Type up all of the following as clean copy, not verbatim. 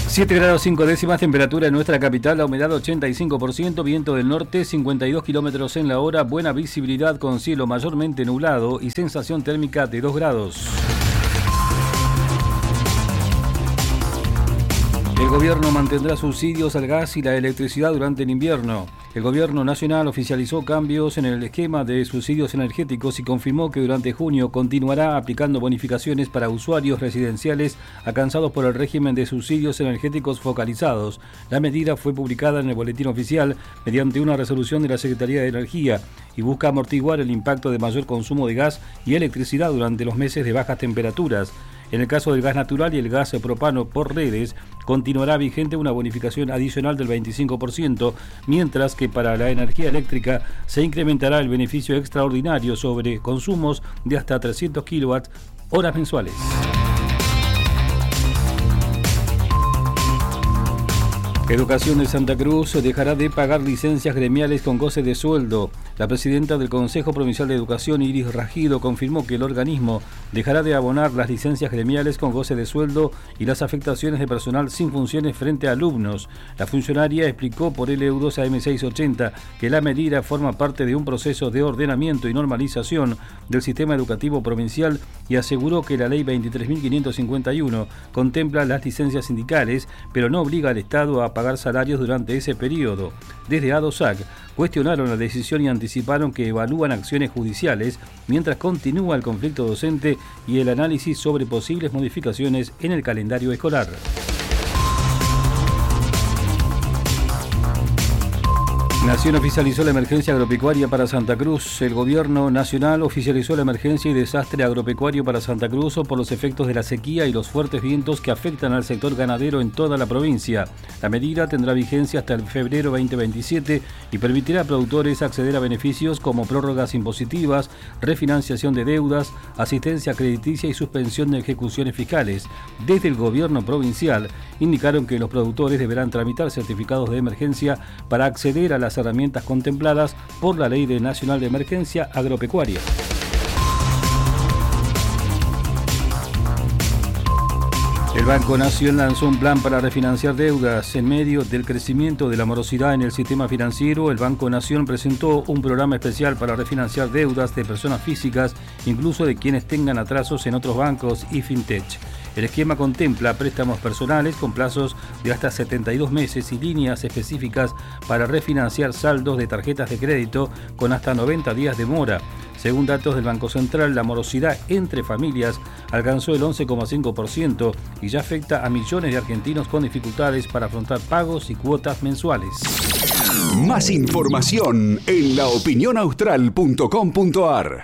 7 grados 5 décimas, temperatura en nuestra capital, la humedad 85%, viento del norte 52 kilómetros en la hora, buena visibilidad con cielo mayormente nublado y sensación térmica de 2 grados. El gobierno mantendrá subsidios al gas y la electricidad durante el invierno. El gobierno nacional oficializó cambios en el esquema de subsidios energéticos y confirmó que durante junio continuará aplicando bonificaciones para usuarios residenciales alcanzados por el régimen de subsidios energéticos focalizados. La medida fue publicada en el Boletín Oficial mediante una resolución de la Secretaría de Energía y busca amortiguar el impacto de mayor consumo de gas y electricidad durante los meses de bajas temperaturas. En el caso del gas natural y el gas propano por redes, continuará vigente una bonificación adicional del 25%, mientras que para la energía eléctrica se incrementará el beneficio extraordinario sobre consumos de hasta 300 kWh mensuales. Educación de Santa Cruz dejará de pagar licencias gremiales con goce de sueldo. La presidenta del Consejo Provincial de Educación, Iris Ragido, confirmó que el organismo dejará de abonar las licencias gremiales con goce de sueldo y las afectaciones de personal sin funciones frente a alumnos. La funcionaria explicó por LU2 AM680 que la medida forma parte de un proceso de ordenamiento y normalización del sistema educativo provincial y aseguró que la ley 23.551 contempla las licencias sindicales, pero no obliga al Estado a pagar salarios durante ese periodo. Desde ADOSAC cuestionaron la decisión y anticiparon que evalúan acciones judiciales mientras continúa el conflicto docente y el análisis sobre posibles modificaciones en el calendario escolar. Nación oficializó la emergencia agropecuaria para Santa Cruz. El gobierno nacional oficializó la emergencia y desastre agropecuario para Santa Cruz por los efectos de la sequía y los fuertes vientos que afectan al sector ganadero en toda la provincia. La medida tendrá vigencia hasta el febrero 2027 y permitirá a productores acceder a beneficios como prórrogas impositivas, refinanciación de deudas, asistencia crediticia y suspensión de ejecuciones fiscales. Desde el gobierno provincial indicaron que los productores deberán tramitar certificados de emergencia para acceder a las herramientas contempladas por la Ley Nacional de Emergencia Agropecuaria. El Banco Nación lanzó un plan para refinanciar deudas. En medio del crecimiento de la morosidad en el sistema financiero, el Banco Nación presentó un programa especial para refinanciar deudas de personas físicas, incluso de quienes tengan atrasos en otros bancos y fintech. El esquema contempla préstamos personales con plazos de hasta 72 meses y líneas específicas para refinanciar saldos de tarjetas de crédito con hasta 90 días de mora. Según datos del Banco Central, la morosidad entre familias alcanzó el 11,5% y ya afecta a millones de argentinos con dificultades para afrontar pagos y cuotas mensuales. Más información en laopinionaustral.com.ar.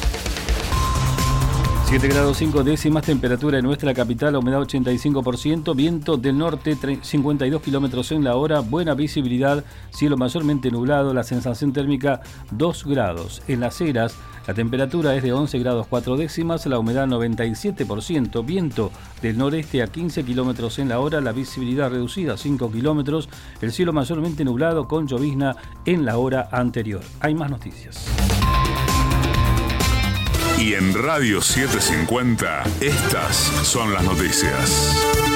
7 grados 5 décimas, temperatura en nuestra capital, humedad 85%, viento del norte 52 kilómetros en la hora, buena visibilidad, cielo mayormente nublado, la sensación térmica 2 grados. En Las Heras, la temperatura es de 11 grados 4 décimas, la humedad 97%, viento del noreste a 15 kilómetros en la hora, la visibilidad reducida a 5 kilómetros, el cielo mayormente nublado con llovizna en la hora anterior. Hay más noticias. Y en Radio 750, estas son las noticias.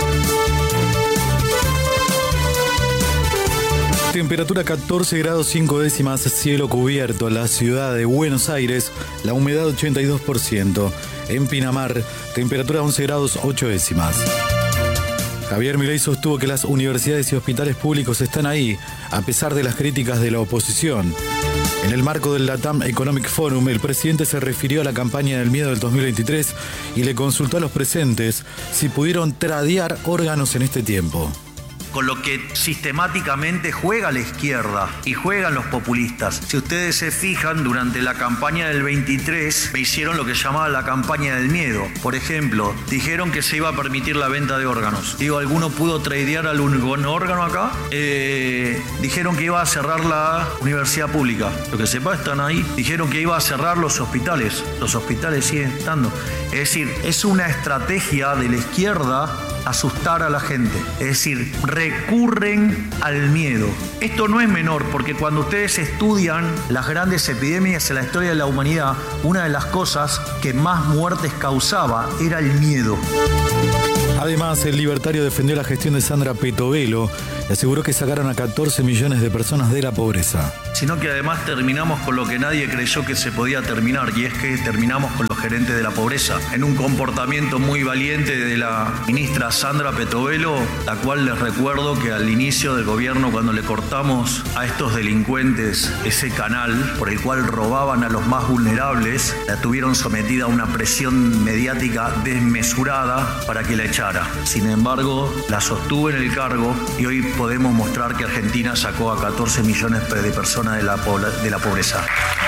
Temperatura 14 grados 5 décimas, cielo cubierto. La ciudad de Buenos Aires, la humedad 82%. En Pinamar, temperatura 11 grados 8 décimas. Javier Milei sostuvo que las universidades y hospitales públicos están ahí, a pesar de las críticas de la oposición. En el marco del LATAM Economic Forum, el presidente se refirió a la campaña del miedo del 2023 y le consultó a los presentes si pudieron tradear órganos en este tiempo. Con lo que sistemáticamente juega la izquierda y juegan los populistas. Si ustedes se fijan, durante la campaña del 23 me hicieron lo que llamaba la campaña del miedo. Por ejemplo, dijeron que se iba a permitir la venta de órganos. Digo, ¿alguno pudo tradear algún órgano acá? Dijeron que iba a cerrar la universidad pública. Lo que sepa, están ahí. Dijeron que iba a cerrar los hospitales. Los hospitales siguen estando. Es decir, es una estrategia de la izquierda asustar a la gente. Es decir, recurren al miedo. Esto no es menor, porque cuando ustedes estudian las grandes epidemias en la historia de la humanidad, una de las cosas que más muertes causaba era el miedo. Además, el libertario defendió la gestión de Sandra Petovelo y aseguró que sacaron a 14 millones de personas de la pobreza. Sino que además terminamos con lo que nadie creyó que se podía terminar, y es que terminamos con los gerentes de la pobreza, en un comportamiento muy valiente de la ministra Sandra Petovelo, la cual les recuerdo que al inicio del gobierno, cuando le cortamos a estos delincuentes ese canal por el cual robaban a los más vulnerables, la tuvieron sometida a una presión mediática desmesurada para que la echara. Sin embargo, la sostuvo en el cargo y hoy podemos mostrar que Argentina sacó a 14 millones de personas de la pobreza.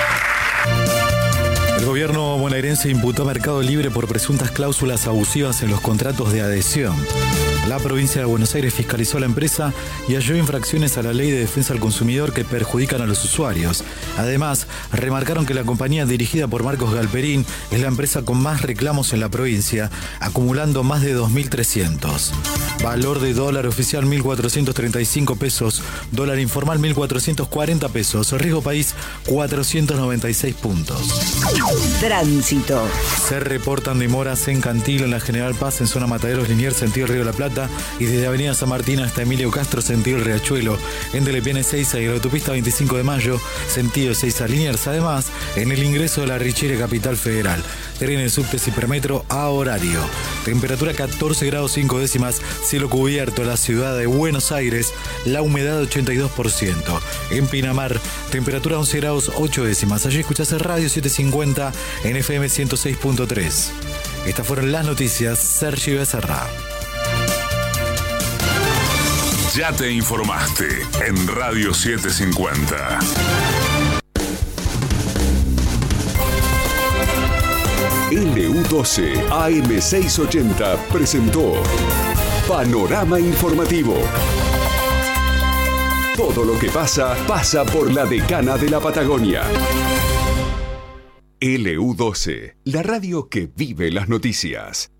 El gobierno bonaerense imputó a Mercado Libre por presuntas cláusulas abusivas en los contratos de adhesión. La provincia de Buenos Aires fiscalizó a la empresa y halló infracciones a la Ley de Defensa al Consumidor que perjudican a los usuarios. Además, remarcaron que la compañía dirigida por Marcos Galperín es la empresa con más reclamos en la provincia, acumulando más de 2.300. Valor de dólar oficial 1.435 pesos, dólar informal 1.440 pesos, riesgo país 496 puntos. Tránsito. Se reportan demoras en Cantil, en la General Paz, en zona Mataderos Liniers, sentido Río de la Plata, y desde Avenida San Martín hasta Emilio Castro, sentido El Riachuelo, entre Lepiane Ezeiza y la autopista 25 de Mayo, sentido Ezeiza Liniers. Además, en el ingreso de la Richere Capital Federal, trenes, subtes y hipermetro a horario. Temperatura 14 grados 5 décimas, cielo cubierto, la ciudad de Buenos Aires, la humedad 82%. En Pinamar, temperatura 11 grados 8 décimas. Allí escuchás el Radio 750 en FM 106.3. Estas fueron las noticias. Sergio Becerra. Ya te informaste en Radio 750. LU12 AM680 presentó Panorama Informativo. Todo lo que pasa por la Decana de la Patagonia. LU12, la radio que vive las noticias.